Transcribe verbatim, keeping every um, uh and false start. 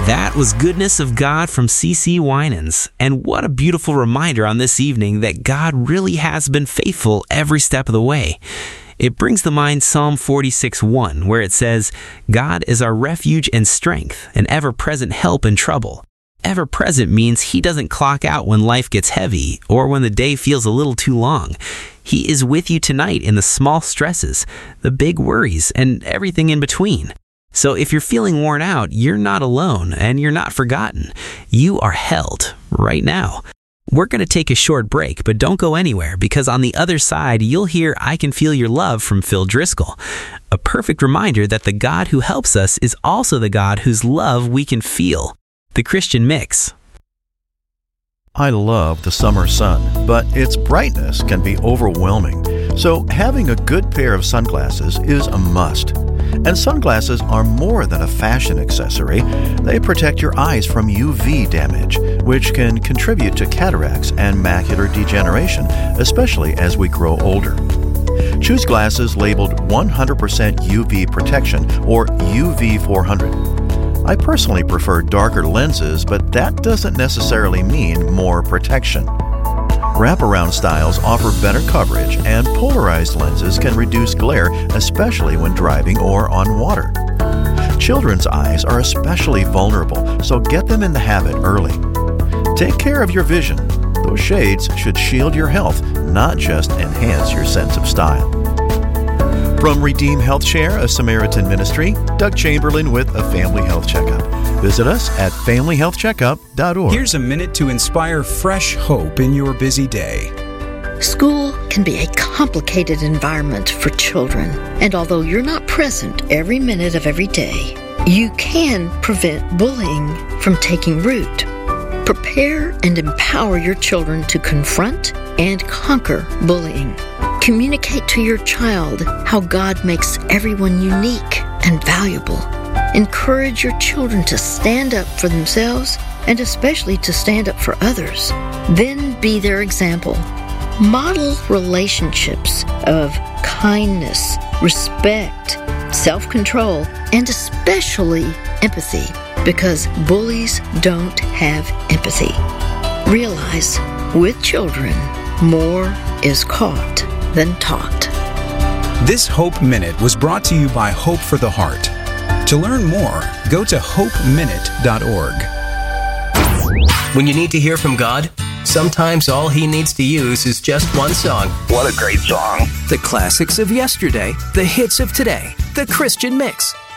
That was Goodness of God from C C Winans. And what a beautiful reminder on this evening that God really has been faithful every step of the way. It brings to mind Psalm forty-six one, where it says, God is our refuge and strength, an ever-present help in trouble. Ever-present means He doesn't clock out when life gets heavy or when the day feels a little too long. He is with you tonight in the small stresses, the big worries, and everything in between. So if you're feeling worn out, you're not alone and you're not forgotten. You are held right now. We're going to take a short break, but don't go anywhere because on the other side, you'll hear I Can Feel Your Love from Phil Driscoll. A perfect reminder that the God who helps us is also the God whose love we can feel. The Christian Mix. I love the summer sun, but its brightness can be overwhelming. So having a good pair of sunglasses is a must. And sunglasses are more than a fashion accessory. They protect your eyes from U V damage, which can contribute to cataracts and macular degeneration, especially as we grow older. Choose glasses labeled one hundred percent U V protection or U V four hundred. I personally prefer darker lenses, but that doesn't necessarily mean more protection. Wraparound styles offer better coverage, and polarized lenses can reduce glare, especially when driving or on water. Children's eyes are especially vulnerable, so get them in the habit early. Take care of your vision. Those shades should shield your health, not just enhance your sense of style. From Redeem Health Share, a Samaritan ministry, Doug Chamberlain with a Family Health Checkup. Visit us at family health checkup dot org. Here's a minute to inspire fresh hope in your busy day. School can be a complicated environment for children, and although you're not present every minute of every day, you can prevent bullying from taking root. Prepare and empower your children to confront and conquer bullying. Communicate to your child how God makes everyone unique and valuable. Encourage your children to stand up for themselves and especially to stand up for others. Then be their example. Model relationships of kindness, respect, self-control, and especially empathy, because bullies don't have empathy. Realize, with children, more is caught than taught. This Hope Minute was brought to you by Hope for the Heart. To learn more, go to hope minute dot org. When you need to hear from God, sometimes all He needs to use is just one song. What a great song. The classics of yesterday, the hits of today, the Christian Mix.